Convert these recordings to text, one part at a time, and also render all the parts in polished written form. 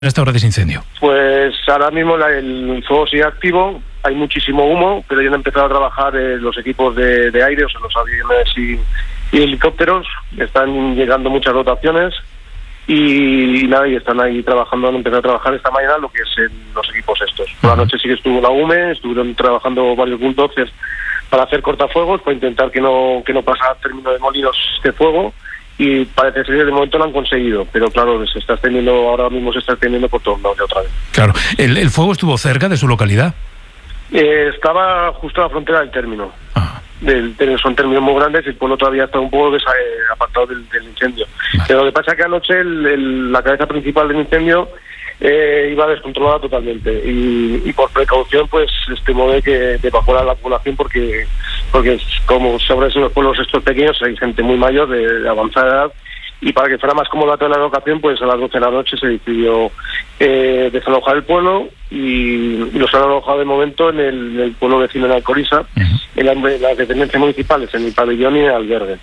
en esta hora de ese incendio? Pues ahora mismo el fuego sigue activo, hay muchísimo humo, pero ya han empezado a trabajar los equipos de aire, o sea, los aviones y helicópteros, están llegando muchas dotaciones y nada, y están ahí trabajando, han empezado a trabajar esta mañana lo que es los equipos estos. Por la noche sí que estuvo la UME, estuvieron trabajando varios bulldozers para hacer cortafuegos, para intentar que no pasara al término de Molinos este fuego, y parece ser que de momento lo han conseguido, pero claro, ahora mismo se está extendiendo por todos lados ya otra vez. Claro, ¿el fuego estuvo cerca de su localidad? Estaba justo a la frontera del término. Son términos muy grandes y el pueblo todavía está un poco apartado del incendio. Pero lo que pasa es que anoche la cabeza principal del incendio iba descontrolada totalmente y por precaución pues estimó de que evacuara la población porque como sobre los pueblos estos pequeños hay gente muy mayor de avanzada edad, y para que fuera más cómoda toda la locación, pues a las 12 de la noche se decidió desalojar el pueblo y los han alojado de momento en el pueblo vecino de Alcoriza, en las dependencias municipales, en el pabellón y en el albergue.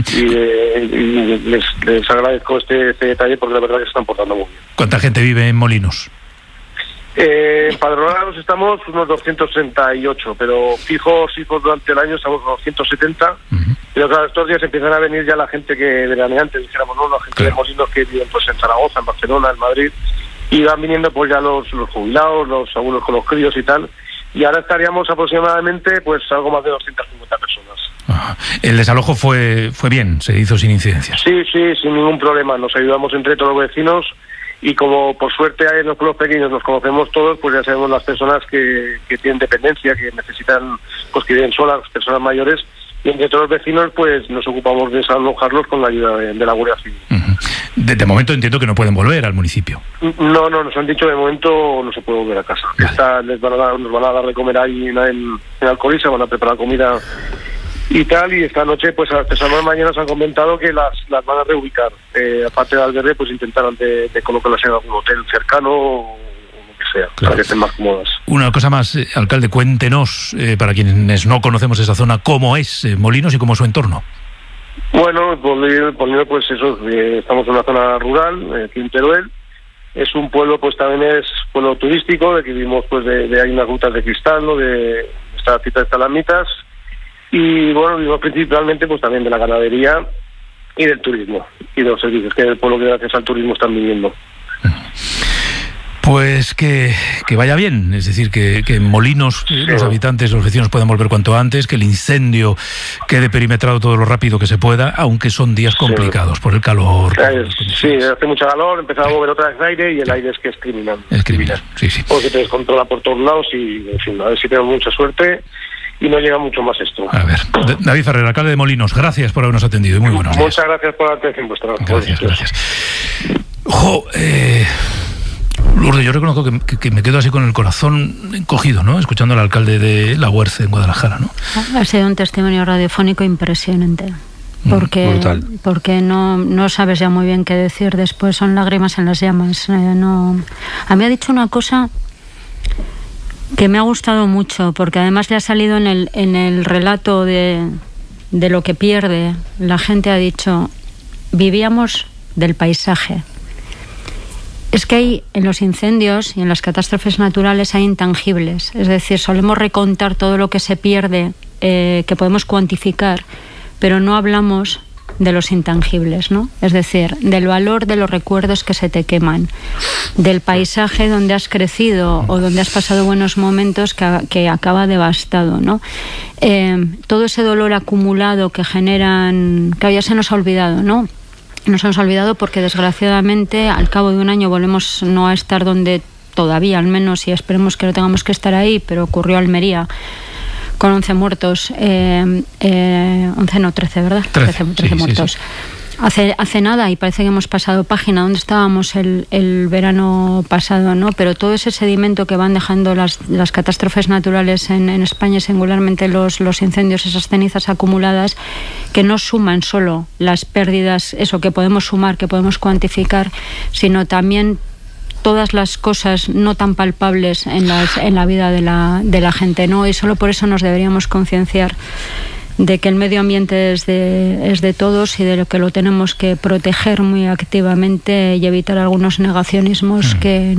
Y les agradezco este detalle porque la verdad que se están portando muy bien. ¿Cuánta gente vive en Molinos? Empadronados estamos unos 268, pero fijos durante el año estamos unos 170. Pero claro, estos días empiezan a venir ya la gente que veraneante, dijéramos, ¿no? La gente de Molinos que viven pues en Zaragoza, en Barcelona, en Madrid, y van viniendo pues ya los jubilados, los abuelos con los críos y tal, y ahora estaríamos aproximadamente pues algo más de 250 personas. El desalojo fue bien, se hizo sin incidencias. Sí, sin ningún problema, nos ayudamos entre todos los vecinos, y como por suerte en los pueblos pequeños nos conocemos todos, pues ya sabemos las personas que tienen dependencia, que necesitan, pues que viven solas, personas mayores, y entre todos los vecinos pues nos ocupamos de desalojarlos con la ayuda de la Guardia Civil. De momento entiendo que no pueden volver al municipio. No, nos han dicho de momento no se puede volver a casa. Vale. Nos van a dar de comer ahí en Alcoriza, van a preparar comida y tal, y esta noche pues a las personas de mañana se han comentado que las van a reubicar. Aparte del albergue pues intentarán de colocarlas en algún hotel cercano o lo que sea, para que estén más cómodas. Una cosa más, alcalde, cuéntenos, para quienes no conocemos esa zona, cómo es Molinos y cómo es su entorno. Bueno, Molinos pues eso, estamos en una zona rural, aquí en Teruel. Es un pueblo, pues también es pueblo turístico, de que vivimos pues hay unas rutas de cristal, ¿no? De esta cita de estalamitas. Y bueno, vivimos principalmente pues también de la ganadería y del turismo y de los servicios que el pueblo que gracias al turismo están viviendo. Pues que vaya bien, es decir, que en Molinos los habitantes, los vecinos puedan volver cuanto antes, que el incendio quede perimetrado todo lo rápido que se pueda, aunque son días complicados por el calor. Sí, hace mucho calor, empezó a mover otra vez el aire y el aire es que es criminal. Es criminal, sí. Porque te descontrola por todos lados y, en fin, a ver si tenemos mucha suerte y no llega mucho más esto. A ver, David Ferrer, alcalde de Molinos, gracias por habernos atendido y muy buenos días. Muchas gracias por la atención vuestra. Gracias. Lourdes, yo reconozco que me quedo así con el corazón encogido, ¿no? Escuchando al alcalde de La Huerce, en Guadalajara, ¿no? Ha sido un testimonio radiofónico impresionante. Porque no sabes ya muy bien qué decir después, son lágrimas en las llamas. A mí me ha dicho una cosa que me ha gustado mucho, porque además le ha salido en el relato de lo que pierde. La gente ha dicho, vivíamos del paisaje. Es que hay, en los incendios y en las catástrofes naturales hay intangibles, es decir, solemos recontar todo lo que se pierde, que podemos cuantificar, pero no hablamos de los intangibles, ¿no? Es decir, del valor de los recuerdos que se te queman, del paisaje donde has crecido o donde has pasado buenos momentos que acaba devastado, ¿no? Todo ese dolor acumulado que generan, que ya se nos ha olvidado, ¿no? Nos hemos olvidado porque desgraciadamente al cabo de un año volvemos no a estar donde todavía, al menos, y esperemos que no tengamos que estar ahí, pero ocurrió Almería con 11 muertos, 11 no, 13, ¿verdad? 13 muertos. Sí. Hace nada, y parece que hemos pasado página, donde estábamos el verano pasado, ¿no? Pero todo ese sedimento que van dejando las catástrofes naturales en España, singularmente los incendios, esas cenizas acumuladas, que no suman solo las pérdidas, eso que podemos sumar, que podemos cuantificar, sino también todas las cosas no tan palpables en la vida de la gente, ¿no? Y solo por eso nos deberíamos concienciar de que el medio ambiente es de todos y de lo que lo tenemos que proteger muy activamente y evitar algunos negacionismos que